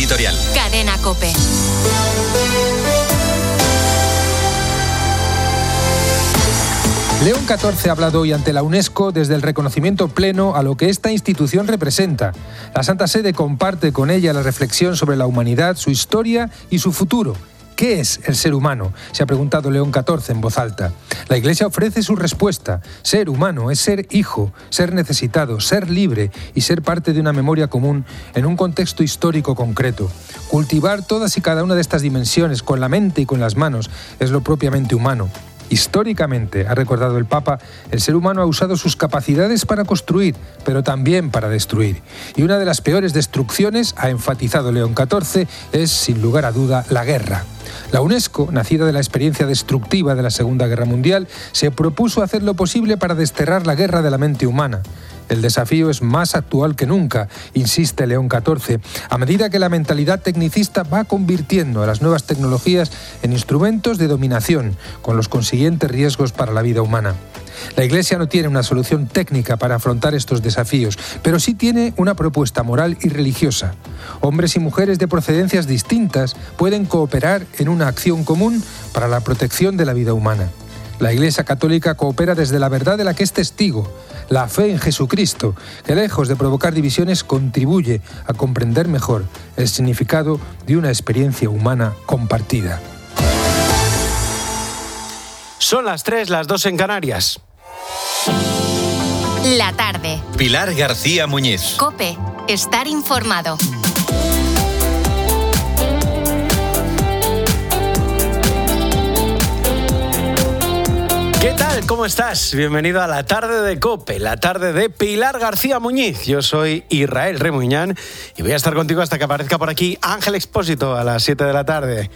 editorial. Cadena COPE. León XIV ha hablado hoy ante la UNESCO desde el reconocimiento pleno a lo que esta institución representa. La Santa Sede comparte con ella la reflexión sobre la humanidad, su historia y su futuro. ¿Qué es el ser humano?, se ha preguntado León XIV en voz alta. La Iglesia ofrece su respuesta. Ser humano es ser hijo, ser necesitado, ser libre y ser parte de una memoria común en un contexto histórico concreto. Cultivar todas y cada una de estas dimensiones con la mente y con las manos es lo propiamente humano. Históricamente, ha recordado el Papa, el ser humano ha usado sus capacidades para construir, pero también para destruir. Y una de las peores destrucciones, ha enfatizado León XIV, es, sin lugar a duda, la guerra. La UNESCO, nacida de la experiencia destructiva de la Segunda Guerra Mundial, se propuso hacer lo posible para desterrar la guerra de la mente humana. El desafío es más actual que nunca, insiste León XIV, a medida que la mentalidad tecnicista va convirtiendo a las nuevas tecnologías en instrumentos de dominación, con los consiguientes riesgos para la vida humana. La Iglesia no tiene una solución técnica para afrontar estos desafíos, pero sí tiene una propuesta moral y religiosa. Hombres y mujeres de procedencias distintas pueden cooperar en una acción común para la protección de la vida humana. La Iglesia Católica coopera desde la verdad de la que es testigo, la fe en Jesucristo, que lejos de provocar divisiones contribuye a comprender mejor el significado de una experiencia humana compartida. Son las 3, las 2 en Canarias. La tarde. Pilar García Muñiz. COPE. Estar informado. ¿Qué tal? ¿Cómo estás? Bienvenido a la tarde de COPE, la tarde de Pilar García Muñiz. Yo soy Israel Remuñán y voy a estar contigo hasta que aparezca por aquí Ángel Expósito a las 7 de la tarde.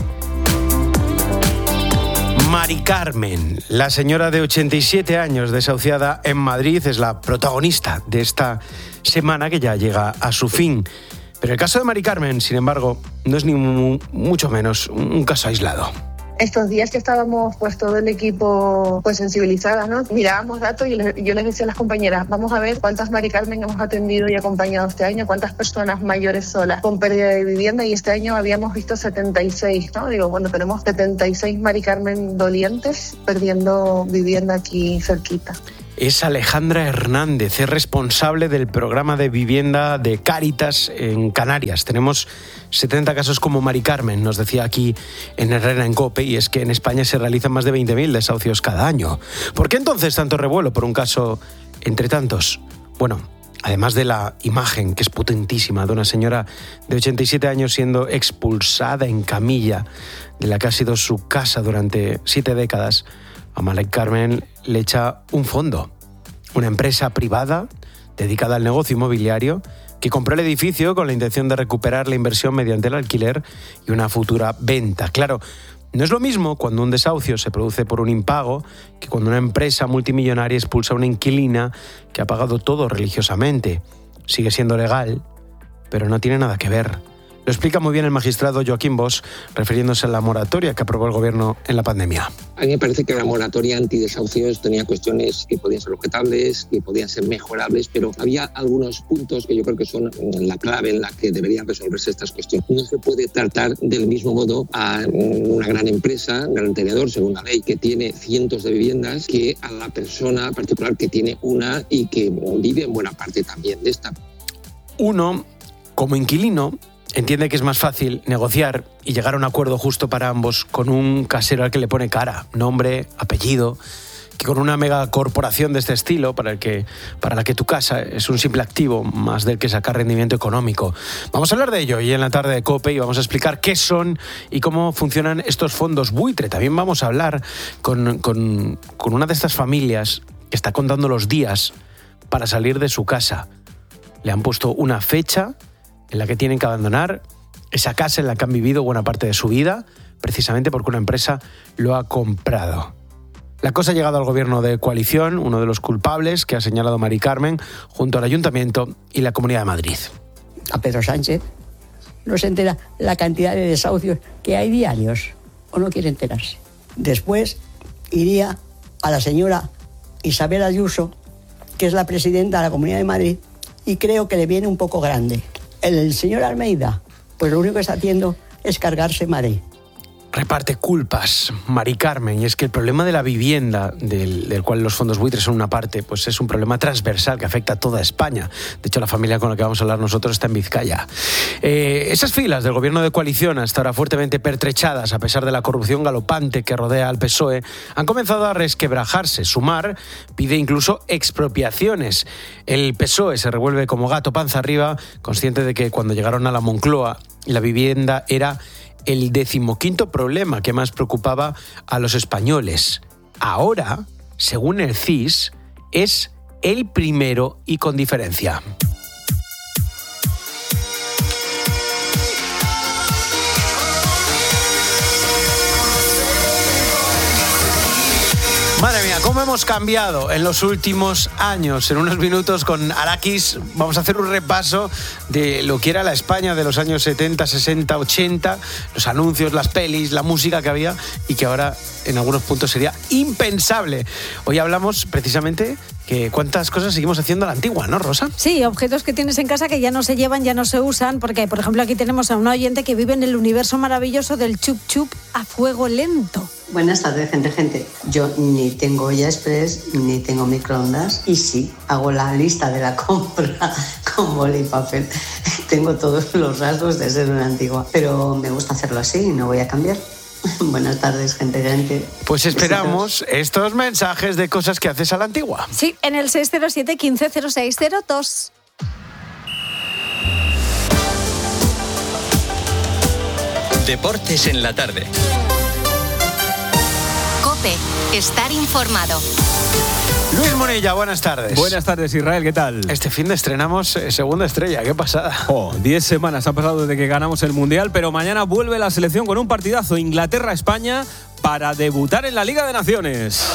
Mari Carmen, la señora de 87 años desahuciada en Madrid, es la protagonista de esta semana que ya llega a su fin. Pero el caso de Mari Carmen, sin embargo, no es ni mucho menos un caso aislado. Estos días que estábamos todo el equipo sensibilizadas, ¿no? Mirábamos datos y yo les decía a las compañeras, vamos a ver cuántas Mari Carmen hemos atendido y acompañado este año, cuántas personas mayores solas con pérdida de vivienda, y este año habíamos visto 76, ¿no? Digo, bueno, tenemos 76 Mari Carmen dolientes perdiendo vivienda aquí cerquita. Es Alejandra Hernández, es responsable del programa de vivienda de Cáritas en Canarias. Tenemos 70 casos como Mari Carmen, nos decía aquí en Herrera en COPE, y es que en España se realizan más de 20.000 desahucios cada año. ¿Por qué entonces tanto revuelo por un caso entre tantos? Bueno, además de la imagen, que es potentísima, de una señora de 87 años siendo expulsada en camilla de la que ha sido su casa durante 7 décadas, a Mari Carmen le echa un fondo, una empresa privada dedicada al negocio inmobiliario que compró el edificio con la intención de recuperar la inversión mediante el alquiler y una futura venta. Claro, no es lo mismo cuando un desahucio se produce por un impago que cuando una empresa multimillonaria expulsa a una inquilina que ha pagado todo religiosamente. Sigue siendo legal, pero no tiene nada que ver. Lo explica muy bien el magistrado Joaquín Bosch, refiriéndose a la moratoria que aprobó el Gobierno en la pandemia. A mí me parece que la moratoria antidesahucios tenía cuestiones que podían ser objetables, que podían ser mejorables, pero había algunos puntos que yo creo que son la clave en la que deberían resolverse estas cuestiones. No se puede tratar del mismo modo a una gran empresa, un gran tenedor, según la ley, que tiene cientos de viviendas, que a la persona particular que tiene una y que vive en buena parte también de esta. Uno, como inquilino, entiende que es más fácil negociar y llegar a un acuerdo justo para ambos con un casero al que le pone cara, nombre, apellido, que con una megacorporación de este estilo para la que tu casa es un simple activo más del que sacar rendimiento económico. Vamos a hablar de ello hoy en la tarde de COPE y vamos a explicar qué son y cómo funcionan estos fondos buitre. También vamos a hablar con una de estas familias que está contando los días para salir de su casa. Le han puesto una fecha en la que tienen que abandonar esa casa en la que han vivido buena parte de su vida, precisamente porque una empresa lo ha comprado. La cosa ha llegado al gobierno de coalición, uno de los culpables que ha señalado Mari Carmen, junto al Ayuntamiento y la Comunidad de Madrid. A Pedro Sánchez no se entera la cantidad de desahucios que hay diarios, o no quiere enterarse. Después iría a la señora Isabel Ayuso, que es la presidenta de la Comunidad de Madrid, y creo que le viene un poco grande. El señor Almeida pues lo único que está haciendo es cargarse Madrid. Reparte culpas, Mari Carmen, y es que el problema de la vivienda, del cual los fondos buitres son una parte, pues es un problema transversal que afecta a toda España. De hecho, la familia con la que vamos a hablar nosotros está en Vizcaya. Esas filas del gobierno de coalición, hasta ahora fuertemente pertrechadas a pesar de la corrupción galopante que rodea al PSOE, han comenzado a resquebrajarse. Sumar pide incluso expropiaciones. El PSOE se revuelve como gato panza arriba, consciente de que cuando llegaron a la Moncloa, la vivienda era el 15º problema que más preocupaba a los españoles. Ahora, según el CIS, es el primero y con diferencia. Madre mía, cómo hemos cambiado en los últimos años. En unos minutos con Arakis vamos a hacer un repaso de lo que era la España de los años 70, 60, 80, los anuncios, las pelis, la música que había y que ahora en algunos puntos sería impensable. Hoy hablamos precisamente que cuántas cosas seguimos haciendo a la antigua, ¿no, Rosa? Sí, objetos que tienes en casa que ya no se llevan, ya no se usan, porque, por ejemplo, aquí tenemos a una oyente que vive en el universo maravilloso del chup chup a fuego lento. Buenas tardes, gente. Yo ni tengo olla express, ni tengo microondas, y sí, hago la lista de la compra con boli y papel. Tengo todos los rasgos de ser una antigua, pero me gusta hacerlo así y no voy a cambiar. Buenas tardes, gente. Pues esperamos estos mensajes de cosas que haces a la antigua. Sí, en el 607 15 0602. Deportes en la tarde. COPE. Estar informado. Luis Monilla, buenas tardes. Buenas tardes, Israel, ¿qué tal? Este fin de estrenamos Segunda Estrella, qué pasada. 10 semanas han pasado desde que ganamos el Mundial, pero mañana vuelve la selección con un partidazo Inglaterra-España para debutar en la Liga de Naciones.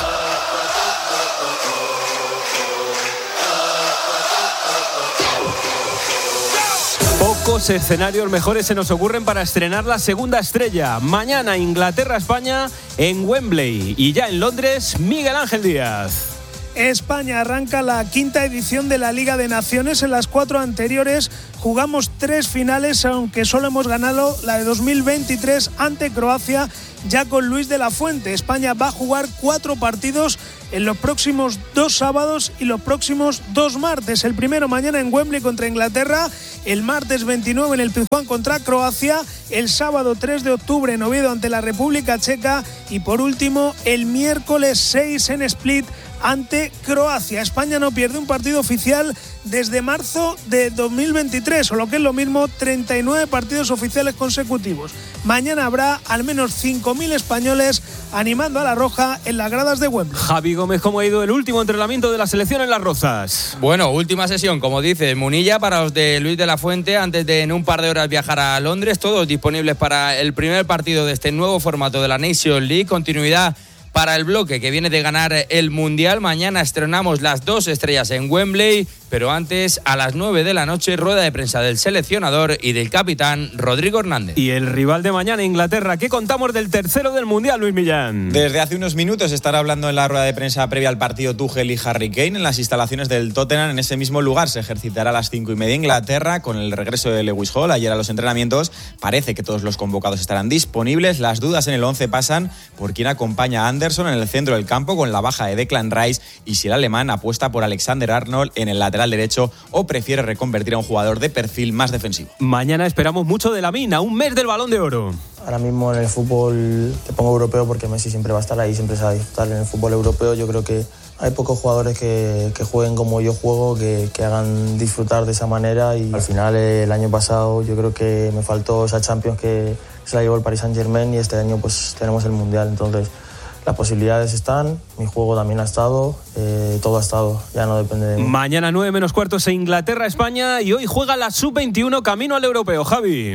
Pocos escenarios mejores se nos ocurren para estrenar la Segunda Estrella. Mañana Inglaterra-España en Wembley y ya en Londres Miguel Ángel Díaz. España arranca la 5ª edición de la Liga de Naciones. En las 4 anteriores jugamos 3 finales, aunque solo hemos ganado la de 2023 ante Croacia, ya con Luis de la Fuente. España va a jugar 4 partidos en los próximos 2 sábados y los próximos 2 martes. El primero mañana en Wembley contra Inglaterra, el martes 29 en el Pizjuán contra Croacia, el sábado 3 de octubre en Oviedo ante la República Checa y por último el miércoles 6 en Split ante Croacia. España no pierde un partido oficial desde marzo de 2023, o lo que es lo mismo, 39 partidos oficiales consecutivos. Mañana habrá al menos 5.000 españoles animando a la Roja en las gradas de Wembley. Javi Gómez, ¿cómo ha ido el último entrenamiento de la selección en Las Rozas? Bueno, última sesión, como dice Munilla, para los de Luis de la Fuente, antes de en un par de horas viajar a Londres, todos disponibles para el primer partido de este nuevo formato de la Nations League. Continuidad para el bloque que viene de ganar el Mundial. Mañana estrenamos las 2 estrellas en Wembley, pero antes, a las 9 de la noche, rueda de prensa del seleccionador y del capitán Rodrigo Hernández. Y el rival de mañana, Inglaterra. ¿Qué contamos del tercero del Mundial, Luis Millán? Desde hace unos minutos estará hablando en la rueda de prensa previa al partido Tuchel y Harry Kane en las instalaciones del Tottenham. En ese mismo lugar se ejercitará a las 5:30 Inglaterra con el regreso de Lewis Hall ayer a los entrenamientos. Parece que todos los convocados estarán disponibles. Las dudas en el 11 pasan por quién acompaña a Anderson en el centro del campo con la baja de Declan Rice y si el alemán apuesta por Alexander-Arnold en el lateral derecho o prefiere reconvertir a un jugador de perfil más defensivo. Mañana esperamos mucho de Lamine, a un mes del Balón de Oro. Ahora mismo en el fútbol te pongo europeo porque Messi siempre va a estar ahí, siempre se va a disfrutar. En el fútbol europeo yo creo que hay pocos jugadores que jueguen como yo juego, que hagan disfrutar de esa manera, y al final el año pasado yo creo que me faltó esa Champions que se la llevó el Paris Saint-Germain y este año pues tenemos el Mundial, entonces las posibilidades están, mi juego también ha estado, todo ha estado, ya no depende de mí. Mañana 9 menos cuartos en Inglaterra-España y hoy juega la Sub-21 camino al europeo. Javi.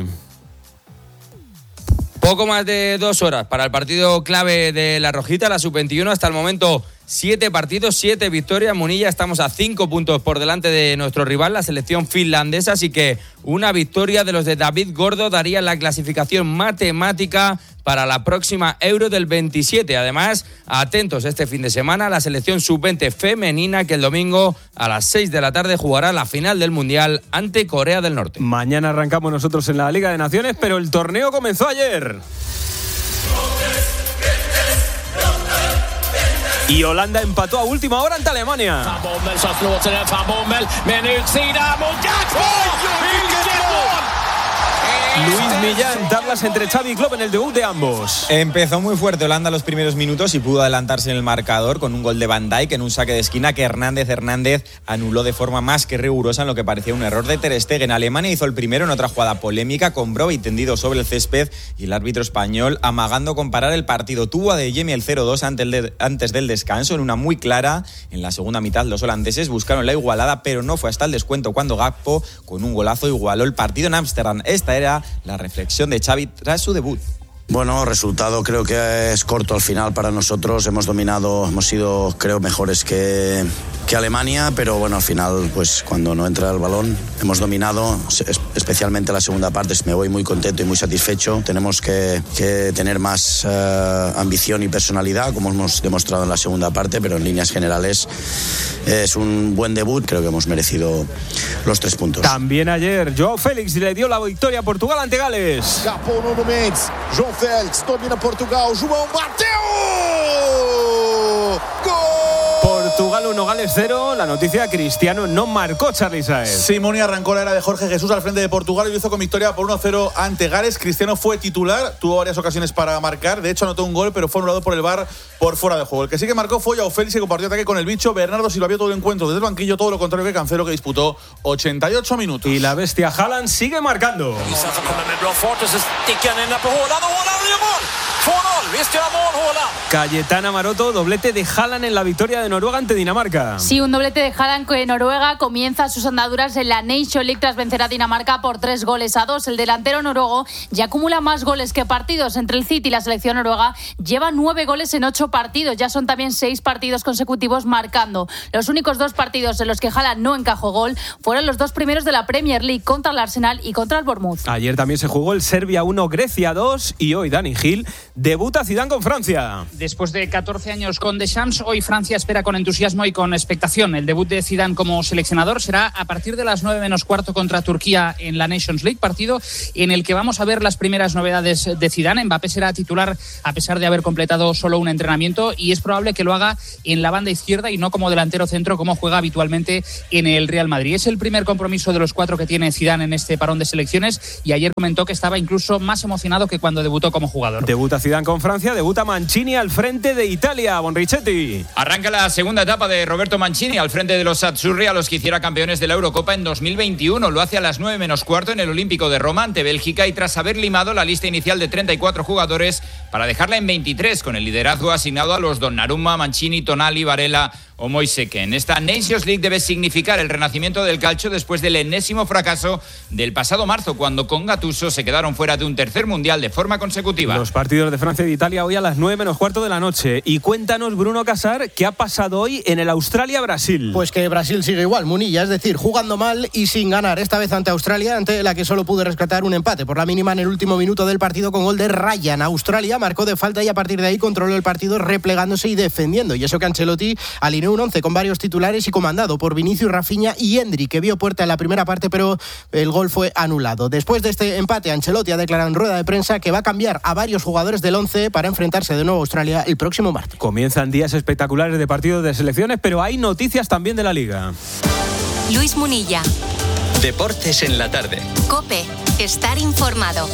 Poco más de 2 horas para el partido clave de la Rojita, la Sub-21. Hasta el momento 7 partidos, 7 victorias. Munilla, estamos a 5 puntos por delante de nuestro rival, la selección finlandesa, así que una victoria de los de David Gordo daría la clasificación matemática para la próxima Euro del 27. Además, atentos este fin de semana a la selección sub-20 femenina, que el domingo a las 6 de la tarde jugará la final del Mundial ante Corea del Norte. Mañana arrancamos nosotros en la Liga de Naciones, pero el torneo comenzó ayer. Y Holanda empató a última hora ante Alemania. Luis Millán, tablas entre Xavi y Klopp en el debut de ambos. Empezó muy fuerte Holanda los primeros minutos y pudo adelantarse en el marcador con un gol de Van Dijk en un saque de esquina que Hernández anuló de forma más que rigurosa en lo que parecía un error de Ter Stegen. Alemania hizo el primero en otra jugada polémica con Brobbey tendido sobre el césped y el árbitro español amagando con parar el partido. Tuvo a De Jemi el 0-2 antes del descanso en una muy clara. En la segunda mitad los holandeses buscaron la igualada, pero no fue hasta el descuento cuando Gakpo con un golazo igualó el partido en Ámsterdam. Esta era la reflexión de Xavi tras su debut. Bueno, resultado creo que es corto al final para nosotros. Hemos dominado, hemos sido creo mejores que Alemania, pero bueno, al final pues cuando no entra el balón hemos dominado, especialmente la segunda parte. Me voy muy contento y muy satisfecho. Tenemos que tener más ambición y personalidad, como hemos demostrado en la segunda parte, pero en líneas generales es un buen debut. Creo que hemos merecido los 3 puntos. También ayer João Félix le dio la victoria a Portugal ante Gales. Escapou Nuno Mendes, João Félix domina Portugal, João bateu! Gol! Portugal 1, Gales 0. La noticia: Cristiano no marcó, Charly Saez. Simón arrancó la era de Jorge Jesús al frente de Portugal y lo hizo con victoria por 1-0 ante Gales. Cristiano fue titular, tuvo varias ocasiones para marcar, de hecho anotó un gol, pero fue anulado por el VAR por fuera de juego. El que sí que marcó fue João Félix, que compartió ataque con el bicho. Bernardo Silva vio todo el encuentro desde el banquillo, todo lo contrario que Cancelo, que disputó 88 minutos. Y la bestia Haaland sigue marcando. Cayetana Maroto, doblete de Haaland en la victoria de Noruega ante Dinamarca. Sí, un doblete de Haaland que Noruega comienza sus andaduras en la Nation League tras vencer a Dinamarca por 3-2. El delantero noruego ya acumula más goles que partidos. Entre el City y la selección noruega lleva 9 goles en 8 partidos. Ya son también 6 partidos consecutivos marcando. Los únicos 2 partidos en los que Haaland no encajó gol fueron los 2 primeros de la Premier League, contra el Arsenal y contra el Bournemouth. Ayer también se jugó el Serbia 1, Grecia 2 y hoy Dani Gil debuta Zidane con Francia. Después de 14 años con Deschamps, hoy Francia espera con entusiasmo y con expectación. El debut de Zidane como seleccionador será a partir de las 9:15 contra Turquía en la Nations League, partido en el que vamos a ver las primeras novedades de Zidane. Mbappé será titular a pesar de haber completado solo un entrenamiento y es probable que lo haga en la banda izquierda y no como delantero centro como juega habitualmente en el Real Madrid. Es el primer compromiso de los 4 que tiene Zidane en este parón de selecciones y ayer comentó que estaba incluso más emocionado que cuando debutó como jugador. Debuta Zidane con Francia, debuta Mancini al frente de Italia. Bonrichetti. Arranca la segunda etapa de Roberto Mancini al frente de los Azzurri, a los que hiciera campeones de la Eurocopa en 2021. Lo hace a las 9:15 en el Olímpico de Roma ante Bélgica y tras haber limado la lista inicial de 34 jugadores para dejarla en 23, con el liderazgo asignado a los Donnarumma, Mancini, Tonali, Varela o Moiseke. Esta Nations League debe significar el renacimiento del calcio después del enésimo fracaso del pasado marzo, cuando con Gattuso se quedaron fuera de un tercer mundial de forma consecutiva. Los partidos de Francia y de Italia hoy a las 9:15 de la noche. Y cuéntanos, Bruno Casar, ¿qué ha pasado hoy en el Australia-Brasil? Pues que Brasil sigue igual, Munilla, es decir, jugando mal y sin ganar, esta vez ante Australia, ante la que solo pudo rescatar un empate por la mínima en el último minuto del partido con gol de Ryan. Australia marcó de falta y a partir de ahí controló el partido replegándose y defendiendo. Y eso que Ancelotti alineó un 11 con varios titulares y comandado por Vinicius, Rafinha y Endrick, que vio puerta en la primera parte, pero el gol fue anulado. Después de este empate, Ancelotti ha declarado en rueda de prensa que va a cambiar a varios jugadores del 11 para enfrentarse de nuevo a Australia el próximo martes. Comienzan días espectaculares de partidos de selecciones, pero hay noticias también de la Liga. Luis Munilla. Deportes en la tarde. COPE. Estar informado.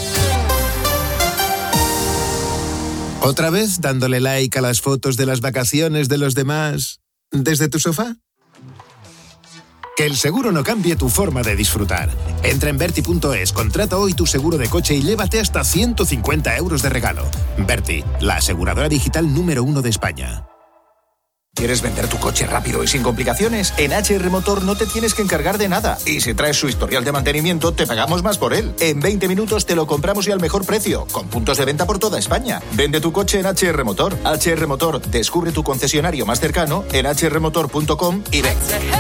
¿Otra vez dándole like a las fotos de las vacaciones de los demás desde tu sofá? Que el seguro no cambie tu forma de disfrutar. Entra en Verti.es, contrata hoy tu seguro de coche y llévate hasta 150 euros de regalo. Verti, la aseguradora digital número 1 de España. ¿Quieres vender tu coche rápido y sin complicaciones? En HR Motor no te tienes que encargar de nada. Y si traes su historial de mantenimiento, te pagamos más por él. En 20 minutos te lo compramos y al mejor precio, con puntos de venta por toda España. Vende tu coche en HR Motor. HR Motor, descubre tu concesionario más cercano en hrmotor.com y ven.